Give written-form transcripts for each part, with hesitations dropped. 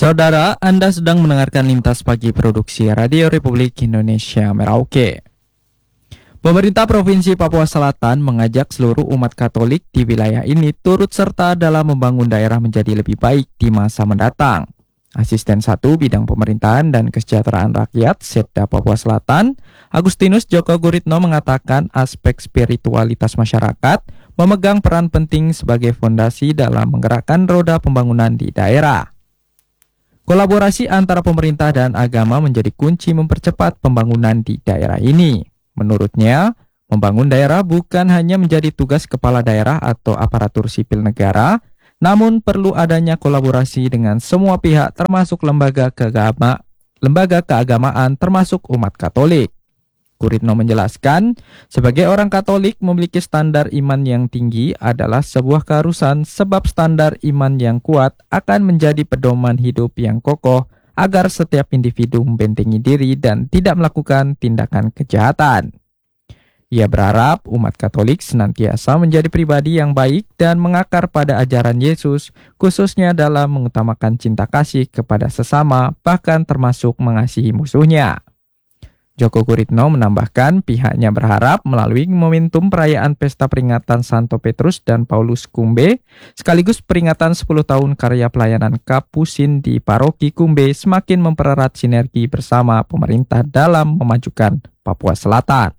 Saudara, Anda sedang mendengarkan Lintas Pagi Produksi Radio Republik Indonesia Merauke. Pemerintah Provinsi Papua Selatan mengajak seluruh umat Katolik di wilayah ini turut serta dalam membangun daerah menjadi lebih baik di masa mendatang. Asisten 1 Bidang Pemerintahan dan Kesejahteraan Rakyat Setda Papua Selatan, Agustinus Joko Guritno mengatakan aspek spiritualitas masyarakat memegang peran penting sebagai fondasi dalam menggerakkan roda pembangunan di daerah. Kolaborasi antara pemerintah dan agama menjadi kunci mempercepat pembangunan di daerah ini. Menurutnya, membangun daerah bukan hanya menjadi tugas kepala daerah atau aparatur sipil negara, namun perlu adanya kolaborasi dengan semua pihak termasuk lembaga keagamaan termasuk umat Katolik. Guritno menjelaskan, sebagai orang Katolik memiliki standar iman yang tinggi adalah sebuah keharusan sebab standar iman yang kuat akan menjadi pedoman hidup yang kokoh agar setiap individu membentengi diri dan tidak melakukan tindakan kejahatan. Ia berharap umat Katolik senantiasa menjadi pribadi yang baik dan mengakar pada ajaran Yesus, khususnya dalam mengutamakan cinta kasih kepada sesama, bahkan termasuk mengasihi musuhnya. Joko Guritno menambahkan pihaknya berharap melalui momentum perayaan pesta peringatan Santo Petrus dan Paulus Kumbe, sekaligus peringatan 10 tahun karya pelayanan Kapusin di Paroki Kumbe semakin mempererat sinergi bersama pemerintah dalam memajukan Papua Selatan.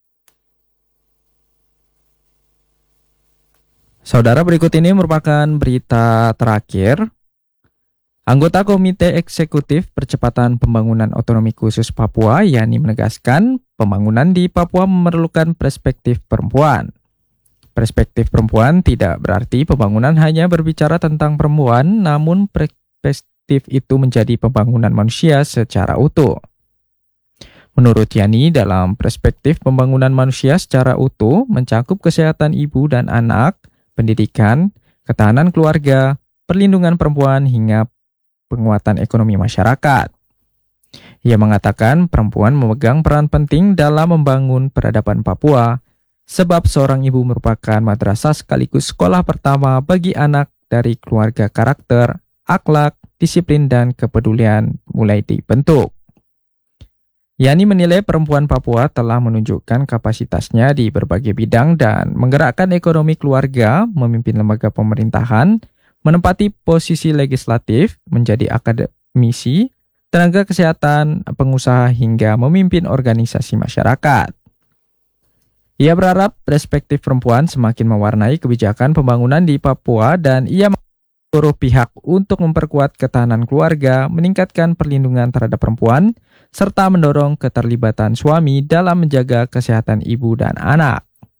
Saudara, berikut ini merupakan berita terakhir. Anggota Komite Eksekutif Percepatan Pembangunan Otonomi Khusus Papua, Yani, menegaskan pembangunan di Papua memerlukan perspektif perempuan. Perspektif perempuan tidak berarti pembangunan hanya berbicara tentang perempuan, namun perspektif itu menjadi pembangunan manusia secara utuh. Menurut Yani, dalam perspektif pembangunan manusia secara utuh mencakup kesehatan ibu dan anak, pendidikan, ketahanan keluarga, perlindungan perempuan, hingga penguatan ekonomi masyarakat. Ia mengatakan perempuan memegang peran penting dalam membangun peradaban Papua, sebab seorang ibu merupakan madrasah sekaligus sekolah pertama bagi anak dari keluarga karakter, akhlak, disiplin, dan kepedulian mulai dibentuk. Yani menilai perempuan Papua telah menunjukkan kapasitasnya di berbagai bidang dan menggerakkan ekonomi keluarga, memimpin lembaga pemerintahan, menempati posisi legislatif, menjadi akademisi, tenaga kesehatan, pengusaha, hingga memimpin organisasi masyarakat. Ia berharap perspektif perempuan semakin mewarnai kebijakan pembangunan di Papua dan ia seluruh pihak untuk memperkuat ketahanan keluarga, meningkatkan perlindungan terhadap perempuan, serta mendorong keterlibatan suami dalam menjaga kesehatan ibu dan anak.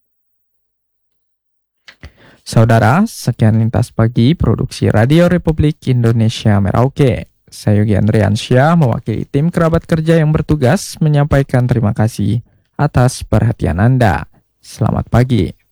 Saudara, sekian Lintas Pagi Produksi Radio Republik Indonesia Merauke. Saya Yogi Andriansyah mewakili tim kerabat kerja yang bertugas menyampaikan terima kasih atas perhatian Anda. Selamat pagi.